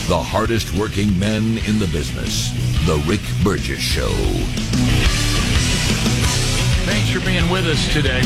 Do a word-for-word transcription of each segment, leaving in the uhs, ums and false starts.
The hardest working men in the business. The Rick Burgess Show. Thanks for being with us today.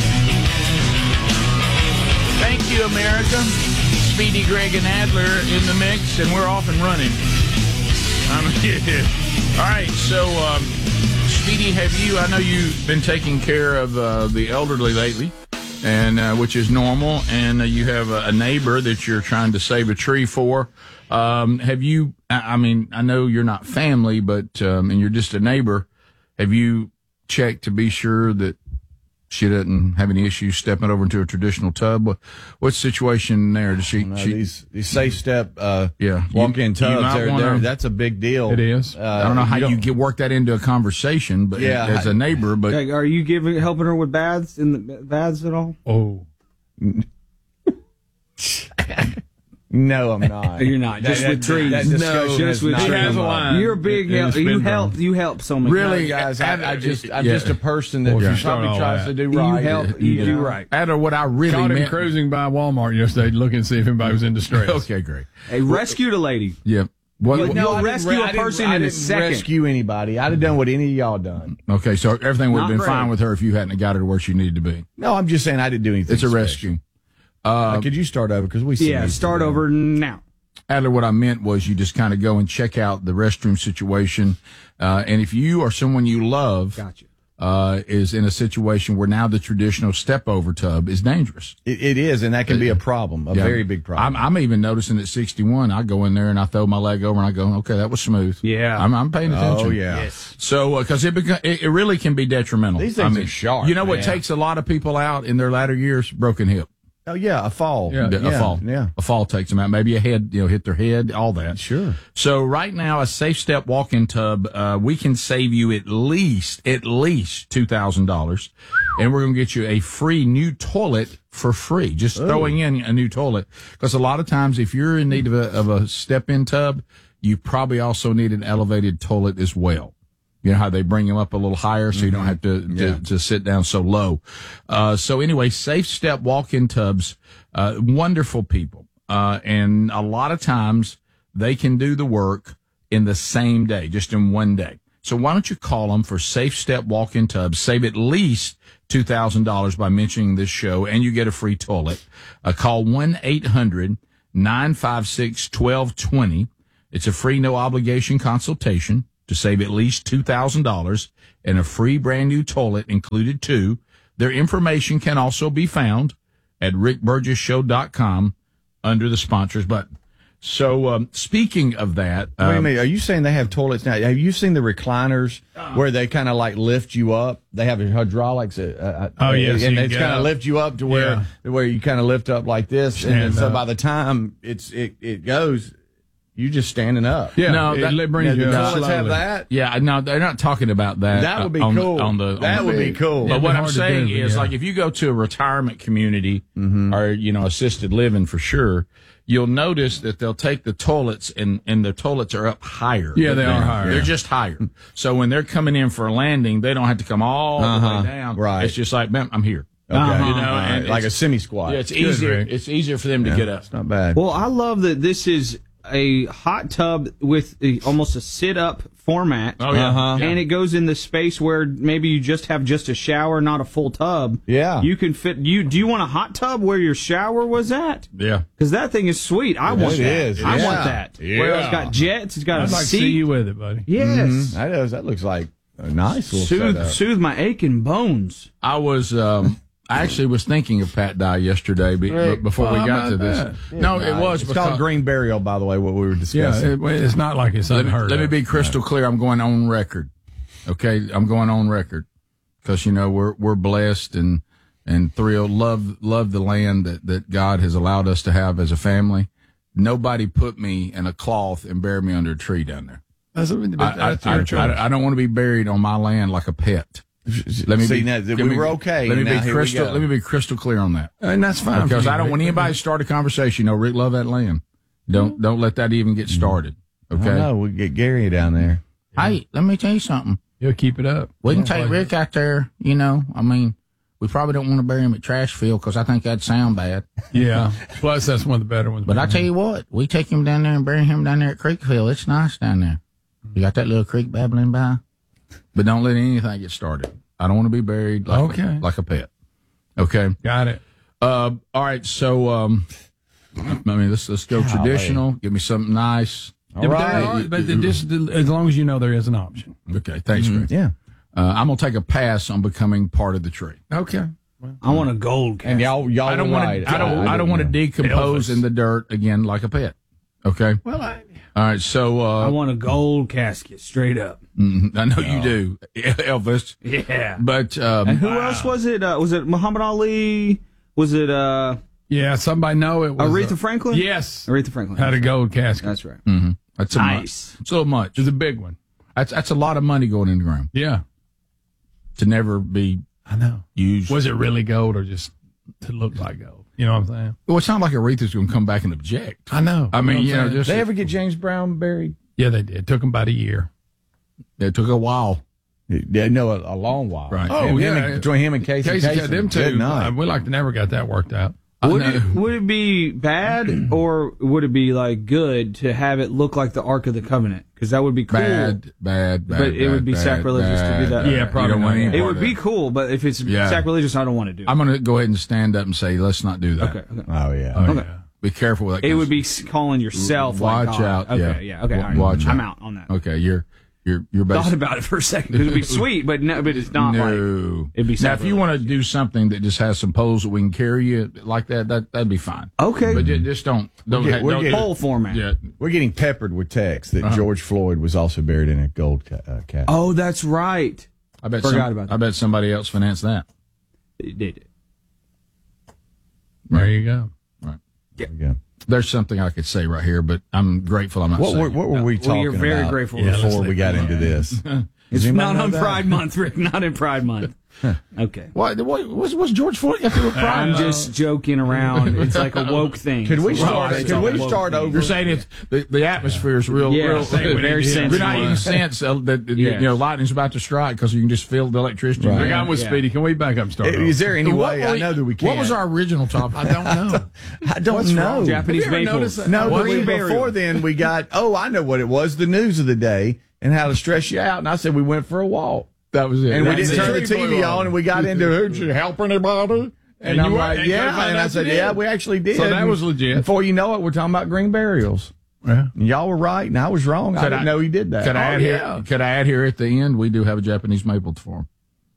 Thank you, America. Speedy, Greg, and Adler in the mix, and we're off and running. Um, yeah. All right, so, um, Speedy, have you, I know you've been taking care of uh, the elderly lately, and uh, which is normal, and uh, you have a, a neighbor that you're trying to save a tree for. Um, have you, I, I mean, I know you're not family, but, um, and you're just a neighbor. Have you checked to be sure that she doesn't have any issues stepping over into a traditional tub? What, what's the situation there? Does she, know, she these, these safe step, uh, yeah, walk-in tubs, they're, wanna, they're, that's a big deal. It is. Uh, I don't know how you, you don't, get work that into a conversation, but yeah, as a neighbor, but Like, are you giving helping her with baths in the baths at all? Oh. No, I'm not. You're not. Just That- with that- trees. that No, discussion just has with not trees. come He has a up. line. You're a big It- help. it's You been help. done. You help so many. Really, No, guys, I, I just, I'm Yeah. just a person that Well, if you start probably all tries that. to do You right. help. You do right. Adler, what I really Caught him meant. cruising by Walmart yesterday looking to see if anybody was in distress. Okay, great. Hey, rescued a lady. Yeah. What, But what- no, I didn't rescue re- a I didn't- person I in a didn't second. rescue anybody. I'd have done what any of y'all done. okay, so everything would have Not been fine great. with her if you hadn't got her to where she needed to be. No, I'm just saying I didn't do anything. It's a special. rescue. Uh, could you start over? Because we see Yeah, these start today. over now. Adler, what I meant was you just kind of go and check out the restroom situation. Uh, and if you or someone you love Gotcha. uh, is in a situation where now the traditional step-over tub is dangerous. It, it is, and that can be a problem, a Yeah. very big problem. I'm, I'm even noticing at sixty-one, I go in there and I throw my leg over and I go, okay, that was smooth. Yeah. I'm, I'm paying attention. Oh, yeah. Yes. So, because it, beca- it it really can be detrimental. These things I mean, are sharp, You know what man. takes a lot of people out in their latter years? Broken hip. Oh, yeah, a fall. Yeah. A fall. Yeah. A fall takes them out. Maybe a head, you know, hit their head, all that. Sure. So right now, a Safe Step walk-in tub, uh, we can save you at least, at least two thousand dollars. And we're going to get you a free new toilet for free. Just throwing in a new toilet. Because a lot of times, if you're in need of a, of a step-in tub, you probably also need an elevated toilet as well. You know how they bring them up a little higher so you don't have to, to, Yeah. to sit down so low. Uh, so anyway, Safe Step walk-in tubs, uh, wonderful people. Uh, and a lot of times they can do the work in the same day, just in one day. So why don't you call them for Safe Step walk-in tubs? Save at least two thousand dollars by mentioning this show and you get a free toilet. Uh, call one eight hundred nine five six one two two zero. It's a free no obligation consultation to save at least two thousand dollars and a free brand new toilet included too. Their information can also be found at rick burgess show dot com under the sponsors button. So, um, speaking of that, What do you um, mean? Are you saying they have toilets now? Have you seen the recliners where they kind of like lift you up? They have hydraulics. Uh, Oh, yes, and you it's get kind of up. lift you up to where where you kind of lift up like this, and then Stand so up. by the time it's it it goes, you just standing up. Yeah, No, it, that- it brings Now, you the up toilets have slowly. that. yeah, no, they're not talking about that. That would be uh, on cool. The, on the, on That the would be big. cool. But It'd what be I'm hard to saying do, is, yeah. like, if you go to a retirement community or, you know, assisted living for sure, you'll notice that they'll take the toilets and, and the toilets are up higher. Yeah, they They're- are higher. They're just higher. So when they're coming in for a landing, they don't have to come all the Uh-huh. way down. Right. It's just like, man, I'm here. Okay. Uh-huh. You know, All right. and like a it's- semi squat. Yeah, it's easier. Rick. It's easier for them to get up. It's not bad. Well, I love that this is a hot tub with a, almost a sit-up format. Oh, yeah. Uh-huh. Yeah. And it goes in the space where maybe you just have just a shower, not a full tub. Yeah. You can fit. You do you want a hot tub where your shower was at? Yeah. Because that thing is sweet. I want it that. is. I Yeah. want that. Yeah. Where it's got jets. It's got I'd a like to seat. see you with it, buddy. Yes. that is. That looks like a nice little Soothe setup. soothe my aching bones. I was, um, I actually was thinking of Pat Dye yesterday be, Rick, before we well, got how to about this. that? No, it was It's because called green burial, by the way. What we were Yeah, discussing. it, it's not like it's let me, unheard let me of. be crystal clear. I'm going on record. Okay, I'm going on record because you know we're we're blessed and and thrilled. Love love the land that that God has allowed us to have as a family. Nobody put me in a cloth and buried me under a tree down there. That's, but I, I, that's your I, choice. I, I don't want to be buried on my land like a pet. Let me See, be. now, let we me- were okay. Let me Now, be here we crystal. go. Let me be crystal clear on that. and that's fine. Because for you, I don't Rick. want anybody to start a conversation. You know, Rick, love that land. Don't don't let that even get started. Okay. No, we get Gary down there. Hey, let me tell you something. You'll keep it up. We can Yeah, take like- Rick out there. You know, I mean, we probably don't want to bury him at Trashfield because I think that'd sound bad. Yeah. Plus, that's one of the better ones. But I tell you what, we take him down there and bury him down there at Creekfield. It's nice down there. You got that little creek babbling by. But don't let anything get started. I don't want to be buried like, Okay. a, like a pet. Okay? Got it. Uh, all right, so, um, I mean, let's, let's go Golly. traditional. Give me something nice. All Yeah, but, right. there are, but the, just, as long as you know there is an option. Okay, thanks, Greg. Yeah. Uh, I'm going to take a pass on becoming part of the tree. Okay. I want a gold And casket. y'all, y'all I don't were want right. to. I don't. I, don't want to know. decompose Elvis. in the dirt again like a pet. Okay. Well, I, All right. So uh, I want a gold casket, straight up. mhm, I know you do, Elvis. Yeah. But um, And who else was it? Uh, was it Muhammad Ali? Was it uh, yeah, somebody know it was. Aretha uh, Franklin? Yes. Aretha Franklin. Had a gold casket. That's right. mhm, that's a Nice. much. It's a little much. It's a big one. That's that's a lot of money going in the ground Yeah. to never be I know. used. Was it really gold or just to look like gold? You know what I'm saying? Well, it's not like Aretha's going to come back and object. I know. I mean, what I'm you know, saying? just Did they ever get James Brown buried? Yeah, they did. Took them about a year. it took a while. Yeah, no, a, a long while. Right. Oh, Him- him yeah. and- between him and Casey, Casey Kasem. got them Good two. night. Uh, we like to never got that worked out. Would I know. it, would it be bad or would it be like good to have it look like the Ark of the Covenant? Because that would be cool. Bad, bad, bad. But it bad, would be bad, sacrilegious to do bad. that. Yeah, You probably don't want not. any It part would of be that. cool, but if it's Yeah. sacrilegious, I don't want to do it. I'm going to go ahead and stand up and say, let's not do that. Okay. okay. Oh, yeah. Oh, Okay. yeah. Be careful with that. It kind would of be s- calling yourself like Watch God. out, Okay, yeah. yeah. Okay, Wa- all right. watch I'm out. out on that. stuff. Okay, you're you're you're Thought basically about it for a second. It would be sweet, but no, but it's not like no. it'd be Now, if you sacrilegious. want to do something that just has some poles that we can carry you like that, that that'd be fine. Okay. But ju- just don't don't We're ha- get- we're don't getting- Pole format. yeah. We're getting peppered with texts Uh-huh. that George Floyd was also buried in a gold ca- uh, casket. Oh, that's right. I bet Forgot some, about that. I bet somebody else financed that. It did. There you go. There we go. There's something I could say right here, but I'm grateful I'm not What, saying. were, it. what were we Well, talking you're very about grateful. Yeah, let's before we leave got it into this? It's Does anybody not know on that? Pride Month, Rick. Not in Pride Month. Okay. What, what was was George Floyd got to do with pride? I'm just joking around. It's like a woke thing. Could we It's start? a- it's Could a we woke start thing. over? You're saying it's the, the atmosphere is real, Yeah, real I think we very need to- sensitive. We're not yeah. even sense uh, that that, Yeah. you know lightning's about to strike because you can just feel the electricity. Right. Rick, I'm with Yeah. Speedy. Can we back up and start? Is there any What way? were I we- know that we can't. What was our original topic? I don't know. I don't know. Japanese Have you ever maple. noticed that? No, but Green we, burial. before then we got. Oh, I know what it was. The news of the day and how to stress you out. And I said we went for a walk. That was it. And we That's didn't it. turn the T V on, and we got into who should help anybody. And, And I'm you were- like, and you yeah. found And I out said, you yeah, did. we actually did. So that And was legit. Before you know it, we're talking about green burials. Yeah. And y'all were right, and I was wrong. I Could didn't I- know he did that. Could I Oh, add yeah. here? Could I add here at the end? We do have a Japanese maple to form.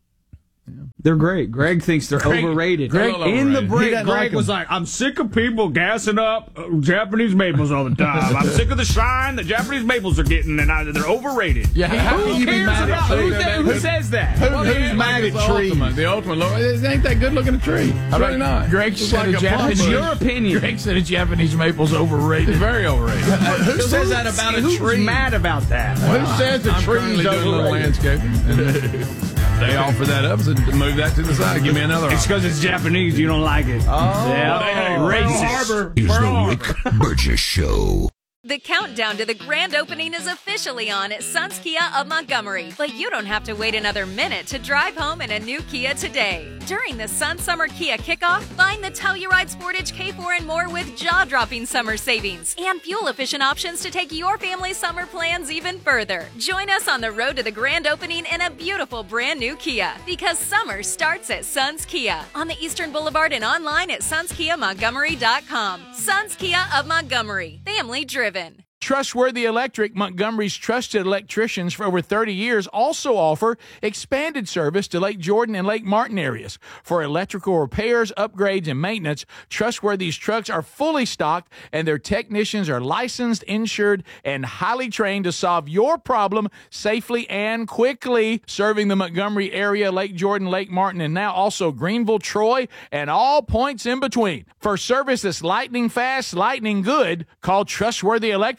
They're great. Greg thinks they're Greg- overrated. Greg- in the overrated. He break, doesn't Greg like 'em. was like, "I'm sick of people gassing up uh, Japanese maples all the time. I'm sick of the shine that Japanese maples are getting, and I, they're overrated." Yeah, how Who can you be cares mad at about trees? who, that, who says that? Who, Well, who's yeah, mad like at the trees? ultimate, the ultimate. Look, it ain't that good looking a tree. It's really not. Greg It's said like a a Japanese. plum It's bush. your opinion. Greg said a Japanese maple's overrated. It's very overrated. Who says that about a Who's tree? mad about that? Who says the I'm currently trees doing a little overrated? landscaping. And they offer that up, so move that to the side. Give me another. It's because it's Japanese. You don't like it. Oh, yeah, racist. Is the Rick Burgess Show. The countdown to the grand opening is officially on at Suns Kia of Montgomery, but you don't have to wait another minute to drive home in a new Kia today. During the Sun Summer Kia Kickoff, find the Telluride Sportage K four and more with jaw-dropping summer savings and fuel-efficient options to take your family summer plans even further. Join us on the road to the grand opening in a beautiful brand new Kia, because summer starts at Suns Kia on the Eastern Boulevard and online at suns kia montgomery dot com. Suns Kia of Montgomery, family driven. Trustworthy Electric, Montgomery's trusted electricians for over thirty years, also offer expanded service to Lake Jordan and Lake Martin areas. For electrical repairs, upgrades, and maintenance, Trustworthy's trucks are fully stocked, and their technicians are licensed, insured, and highly trained to solve your problem safely and quickly. Serving the Montgomery area, Lake Jordan, Lake Martin, and now also Greenville, Troy, and all points in between. For service that's lightning fast, lightning good, call Trustworthy Electric.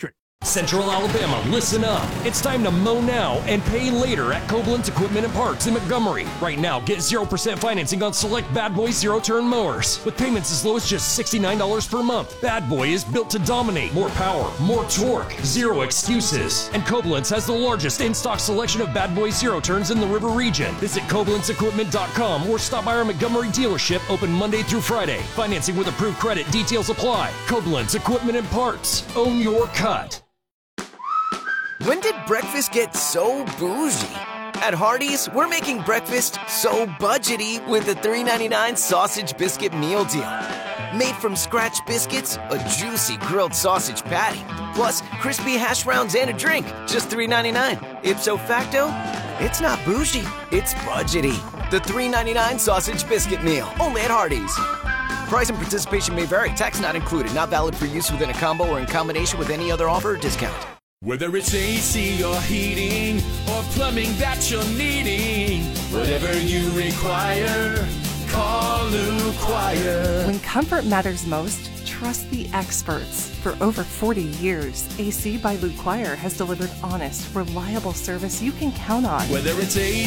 Central Alabama, listen up. It's time to mow now and pay later at Koblenz Equipment and Parts in Montgomery. Right now, get zero percent financing on select Bad Boy zero-turn mowers with payments as low as just sixty-nine dollars per month. Bad Boy is built to dominate. More power, more torque, zero excuses. And Koblenz has the largest in-stock selection of Bad Boy zero-turns in the River region. Visit Koblenz Equipment dot com or stop by our Montgomery dealership, open Monday through Friday. Financing with approved credit. Details apply. Koblenz Equipment and Parts. Own your cut. When did breakfast get so bougie? At Hardee's, we're making breakfast so budgety with the three ninety-nine sausage biscuit meal deal. Made from scratch biscuits, a juicy grilled sausage patty, plus crispy hash browns and a drink, just three ninety-nine. Ipso facto, it's not bougie, it's budgety. The three ninety-nine sausage biscuit meal, only at Hardee's. Price and participation may vary, tax not included, not valid for use within a combo or in combination with any other offer or discount. Whether it's A C or heating or plumbing that you're needing, whatever you require, call Lou Quire. When comfort matters most, trust the experts. For over forty years, A C by Lou Quire has delivered honest, reliable service you can count on. Whether it's A